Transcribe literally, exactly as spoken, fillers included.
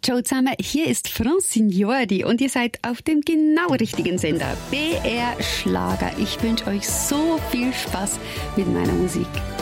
Ciao zusammen, hier ist Francine Jordi und ihr seid auf dem genau richtigen Sender, B R Schlager. Ich wünsche euch so viel Spaß mit meiner Musik.